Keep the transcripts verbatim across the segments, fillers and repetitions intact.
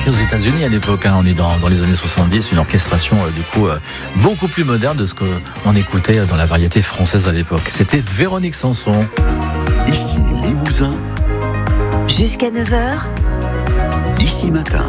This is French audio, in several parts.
était aux États-Unis à l'époque. Hein. On est dans, dans les années soixante-dix, une orchestration euh, du coup euh, beaucoup plus moderne de ce qu'on écoutait dans la variété française à l'époque. C'était Véronique Sanson. Ici Limousin. Jusqu'à neuf heures. Ici Matin.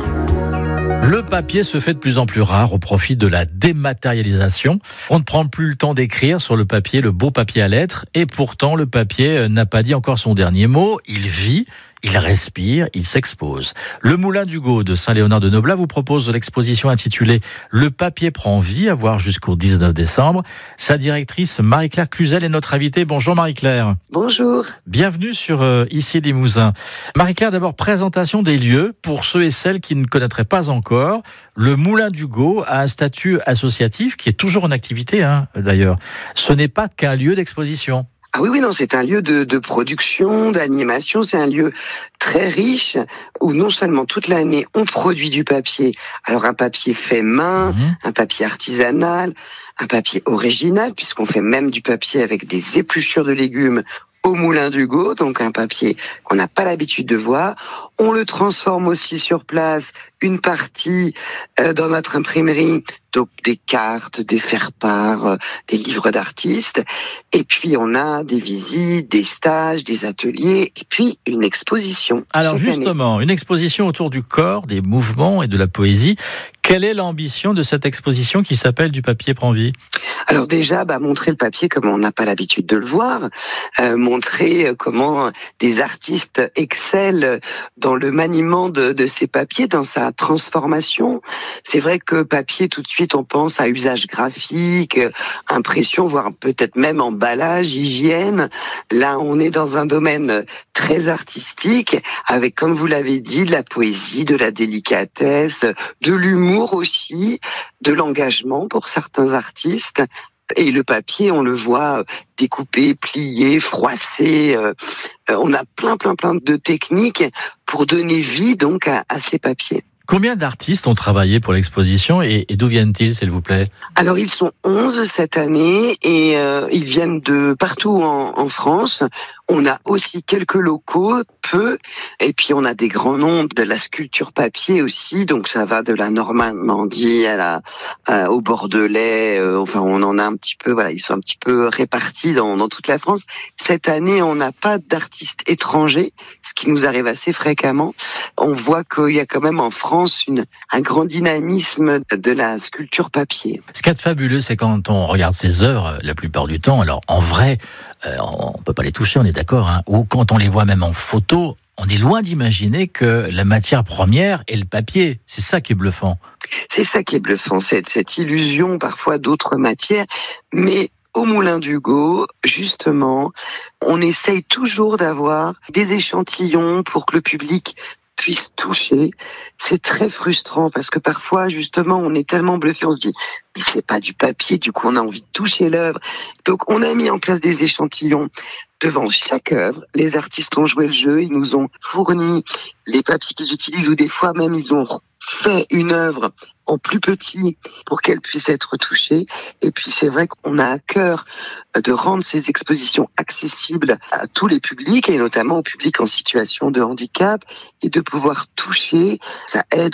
Le papier se fait de plus en plus rare au profit de la dématérialisation. On ne prend plus le temps d'écrire sur le papier, le beau papier à lettres. Et pourtant, le papier n'a pas dit encore son dernier mot. Il vit, il respire, il s'expose. Le Moulin d'Hugo de Saint-Léonard-de-Noblat vous propose l'exposition intitulée « Le papier prend vie » à voir jusqu'au dix-neuf décembre. Sa directrice Marie-Claire Cluzel est notre invitée. Bonjour Marie-Claire. Bonjour. Bienvenue sur euh, Ici Limousin. Marie-Claire, d'abord présentation des lieux pour ceux et celles qui ne connaîtraient pas encore. Le Moulin d'Hugo a un statut associatif qui est toujours en activité, hein, d'ailleurs. Ce n'est pas qu'un lieu d'exposition. Ah oui, oui, non, c'est un lieu de, de production, d'animation, c'est un lieu très riche où non seulement toute l'année on produit du papier, alors un papier fait main, mmh. un papier artisanal, un papier original, puisqu'on fait même du papier avec des épluchures de légumes au Moulin d'Hugo, donc un papier qu'on n'a pas l'habitude de voir. On le transforme aussi sur place, une partie euh, dans notre imprimerie, donc des cartes, des faire-part, euh, des livres d'artistes. Et puis on a des visites, des stages, des ateliers, et puis une exposition. Alors justement, année. Une exposition autour du corps, des mouvements et de la poésie. Quelle est l'ambition de cette exposition qui s'appelle Du papier prend vie ? Alors déjà, bah, montrer le papier comme on n'a pas l'habitude de le voir, euh, montrer comment des artistes excellent dans le maniement de, de ces papiers, dans sa transformation. C'est vrai que papier, tout de suite, on pense à usage graphique, impression, voire peut-être même emballage, hygiène. Là, on est dans un domaine très artistique, avec, comme vous l'avez dit, de la poésie, de la délicatesse, de l'humour aussi, de l'engagement pour certains artistes. Et le papier, on le voit découpé, plié, froissé. Euh, on a plein, plein, plein de techniques pour donner vie donc à, à ces papiers. Combien d'artistes ont travaillé pour l'exposition et, et d'où viennent-ils, s'il vous plaît ? Alors, ils sont onze cette année et euh, ils viennent de partout en, en France. On a aussi quelques locaux, peu, et puis on a des grands noms de la sculpture papier aussi, donc ça va de la Normandie à la, à, au Bordelais, euh, enfin on en a un petit peu, voilà, ils sont un petit peu répartis dans, dans toute la France. Cette année, on n'a pas d'artistes étrangers, ce qui nous arrive assez fréquemment. On voit qu'il y a quand même en France une, un grand dynamisme de la sculpture papier. Ce qui est fabuleux, c'est quand on regarde ces œuvres, la plupart du temps, alors en vrai, euh, on peut pas les toucher, on est d'accord, hein, ou quand on les voit même en photo, on est loin d'imaginer que la matière première est le papier. C'est ça qui est bluffant. C'est ça qui est bluffant, cette, cette illusion parfois d'autres matières, mais au Moulin d'Hugo, justement, on essaye toujours d'avoir des échantillons pour que le public puisse toucher. C'est très frustrant parce que parfois, justement, on est tellement bluffé, on se dit c'est pas du papier, du coup on a envie de toucher l'œuvre. Donc on a mis en place des échantillons devant chaque œuvre. Les artistes ont joué le jeu, ils nous ont fourni les papiers qu'ils utilisent ou des fois même ils ont fait une œuvre en plus petit pour qu'elle puisse être touchée. Et puis c'est vrai qu'on a à cœur de rendre ces expositions accessibles à tous les publics et notamment au public en situation de handicap et de pouvoir toucher. Ça aide